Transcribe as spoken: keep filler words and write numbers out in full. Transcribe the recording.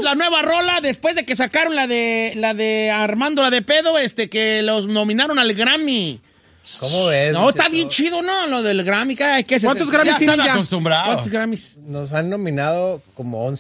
la nueva rola después de que sacaron la de la de Armando la de pedo, este que los nominaron al Grammy. ¿Cómo ves? No, está bien chido, ¿no? Lo del Grammy. ¿Qué, qué es ¿Cuántos ese? Grammys Ya tienen están ya? acostumbrados. ¿Cuántos Grammys? Nos han nominado como once.